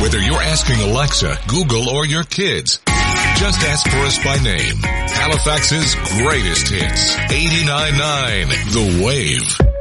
Whether you're asking Alexa, Google, or your kids, just ask for us by name. Halifax's greatest hits. 89.9 The Wave.